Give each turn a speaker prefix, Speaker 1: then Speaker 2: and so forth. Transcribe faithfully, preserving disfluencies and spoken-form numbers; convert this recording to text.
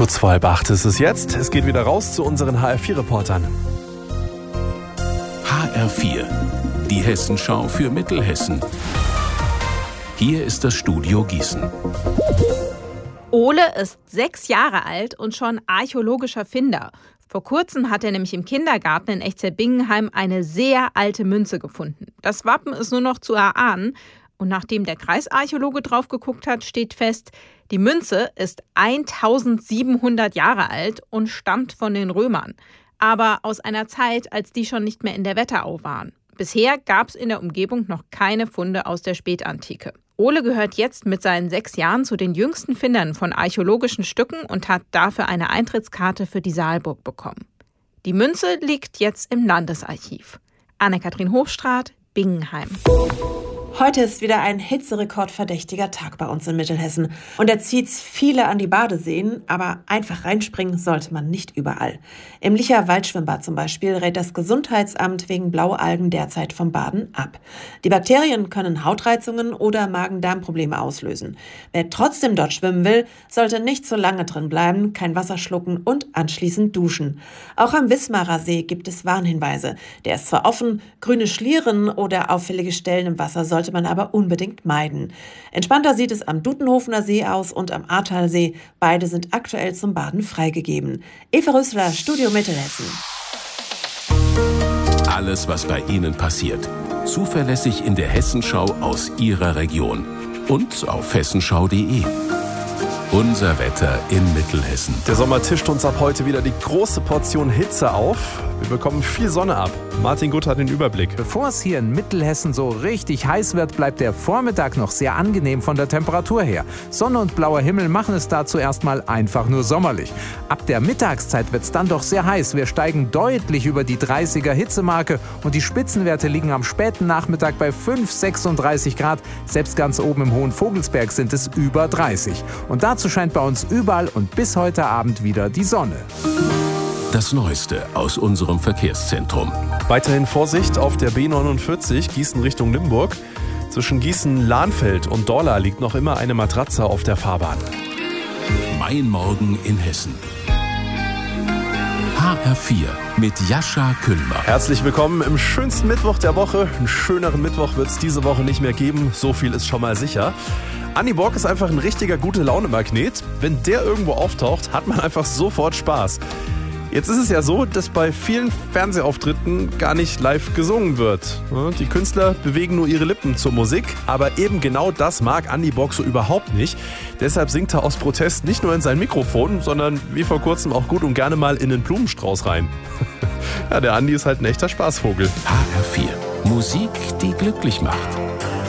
Speaker 1: Kurz vor halb acht ist es jetzt. Es geht wieder raus zu unseren H R vier Reportern.
Speaker 2: H R vier, die Hessenschau für Mittelhessen. Hier ist das Studio Gießen.
Speaker 3: Ole ist sechs Jahre alt und schon archäologischer Finder. Vor kurzem hat er nämlich im Kindergarten in Echzell-Bingenheim eine sehr alte Münze gefunden. Das Wappen ist nur noch zu erahnen. Und nachdem der Kreisarchäologe drauf geguckt hat, steht fest, die Münze ist eintausendsiebenhundert Jahre alt und stammt von den Römern. Aber aus einer Zeit, als die schon nicht mehr in der Wetterau waren. Bisher gab es in der Umgebung noch keine Funde aus der Spätantike. Ole gehört jetzt mit seinen sechs Jahren zu den jüngsten Findern von archäologischen Stücken und hat dafür eine Eintrittskarte für die Saalburg bekommen. Die Münze liegt jetzt im Landesarchiv. Anne-Kathrin Hochstraat, Bingenheim.
Speaker 4: Heute ist wieder ein hitzerekordverdächtiger Tag bei uns in Mittelhessen. Und da zieht's viele an die Badeseen, aber einfach reinspringen sollte man nicht überall. Im Licher Waldschwimmbad zum Beispiel rät das Gesundheitsamt wegen Blaualgen derzeit vom Baden ab. Die Bakterien können Hautreizungen oder Magen-Darm-Probleme auslösen. Wer trotzdem dort schwimmen will, sollte nicht zu lange drin bleiben, kein Wasser schlucken und anschließend duschen. Auch am Wismarer See gibt es Warnhinweise. Der ist zwar offen, grüne Schlieren oder auffällige Stellen im Wasser sollte man aber unbedingt meiden. Entspannter sieht es am Dutenhofener See aus und am Ahrtalsee. Beide sind aktuell zum Baden freigegeben. Eva Rösler, Studio Mittelhessen.
Speaker 2: Alles, was bei Ihnen passiert. Zuverlässig in der Hessenschau aus Ihrer Region. Und auf hessenschau punkt de. Unser Wetter in Mittelhessen.
Speaker 1: Der Sommer tischt uns ab heute wieder die große Portion Hitze auf. Wir bekommen viel Sonne ab. Martin Gutt hat den Überblick.
Speaker 5: Bevor es hier in Mittelhessen so richtig heiß wird, bleibt der Vormittag noch sehr angenehm von der Temperatur her. Sonne und blauer Himmel machen es dazu erstmal einfach nur sommerlich. Ab der Mittagszeit wird es dann doch sehr heiß. Wir steigen deutlich über die dreißiger Hitzemarke und die Spitzenwerte liegen am späten Nachmittag bei fünf, sechsunddreißig Grad. Selbst ganz oben im Hohen Vogelsberg sind es über dreißig. Und dazu scheint bei uns überall und bis heute Abend wieder die Sonne.
Speaker 2: Das Neueste aus unserem Verkehrszentrum.
Speaker 1: Weiterhin Vorsicht auf der B neunundvierzig Gießen Richtung Limburg. Zwischen Gießen-Lahnfeld und Dorla liegt noch immer eine Matratze auf der Fahrbahn.
Speaker 2: Mein Morgen in Hessen. H R vier mit Jascha Küllmer.
Speaker 1: Herzlich willkommen im schönsten Mittwoch der Woche. Einen schöneren Mittwoch wird es diese Woche nicht mehr geben. So viel ist schon mal sicher. Anni Borg ist einfach ein richtiger Gute-Laune-Magnet. Wenn der irgendwo auftaucht, hat man einfach sofort Spaß. Jetzt ist es ja so, dass bei vielen Fernsehauftritten gar nicht live gesungen wird. Die Künstler bewegen nur ihre Lippen zur Musik, aber eben genau das mag Anni Borg so überhaupt nicht. Deshalb singt er aus Protest nicht nur in sein Mikrofon, sondern wie vor kurzem auch gut und gerne mal in den Blumenstrauß rein. Ja, der Andi ist halt ein echter Spaßvogel.
Speaker 2: H R vier. Musik, die glücklich macht.